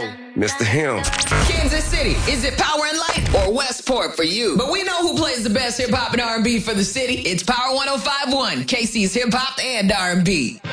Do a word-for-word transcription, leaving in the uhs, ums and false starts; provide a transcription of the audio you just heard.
Mister Him. Kansas City, is it Power and Light or Westport for you? But we know who plays the best hip hop and R and B for the city. It's Power one oh five point one, K C's Hip Hop and R and B.